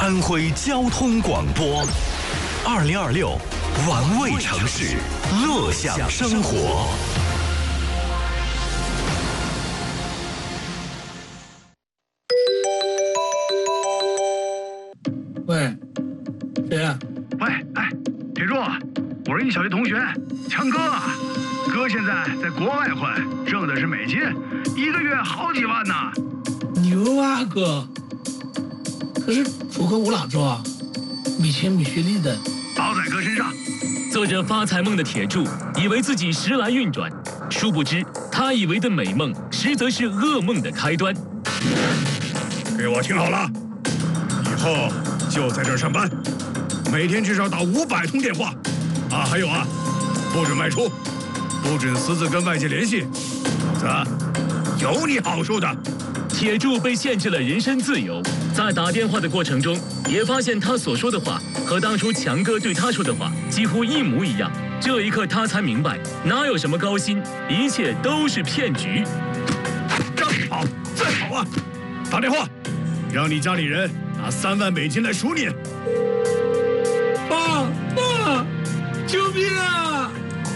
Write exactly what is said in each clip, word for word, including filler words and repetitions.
安徽交通广播，二零二六，玩味城市，乐享生活。 喂，谁呀？ 喂，哎，铁柱，我是你小学同学，强哥。哥现在在国外混，挣的是美金，一个月好几万呢。 牛啊，哥！可是出口我哪做啊？没钱没学历的。 包在哥身上。 做着发财梦的铁柱，以为自己时来运转，殊不知他以为的美梦，实则是噩梦的开端。 给我听好了，以后就在这儿上班，每天至少打五百通电话。啊，还有啊，不准外出，不准私自跟外界联系，否则有你好受的。 铁柱被限制了人身自由，在打电话的过程中，也发现他所说的话和当初强哥对他说的话几乎一模一样。这一刻，他才明白，哪有什么高薪，一切都是骗局。 让你跑，再跑啊！打电话，让你家里人拿三万美金来赎你。 爸爸，救命啊！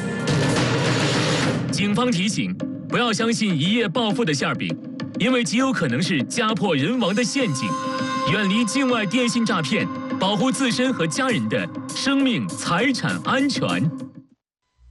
警方提醒，不要相信一夜暴富的馅饼，因为极有可能是家破人亡的陷阱。远离境外电信诈骗，保护自身和家人的生命财产安全。